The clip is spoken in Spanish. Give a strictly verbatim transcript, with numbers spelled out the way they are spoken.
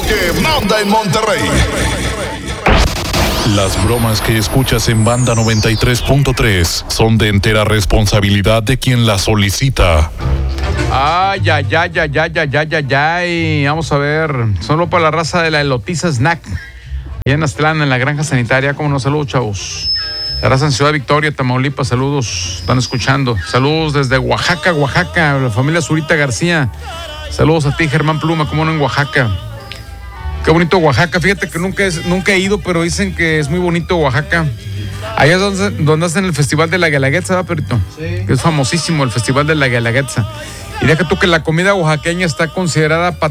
que manda en Monterrey. Las bromas que escuchas en Banda noventa y tres punto tres son de entera responsabilidad de quien las solicita. Ay, ay, ay, ay, ay, ay, ay, ay, ay. Vamos a ver. Solo para la raza de la Elotiza Snack. Y en Aztlán, en la granja sanitaria. Como no, saludos, chavos. La raza en Ciudad Victoria, Tamaulipas, saludos. Están escuchando. Saludos desde Oaxaca, Oaxaca. La familia Zurita García. Saludos a ti, Germán Pluma. Como no, en Oaxaca. Qué bonito Oaxaca. Fíjate que nunca, es, nunca he ido, pero dicen que es muy bonito Oaxaca. Allá es donde, donde hacen el Festival de la Guelaguetza, ¿verdad, Perito? Sí. Que es famosísimo el Festival de la Guelaguetza. Y deja tú que la comida oaxaqueña está considerada pat-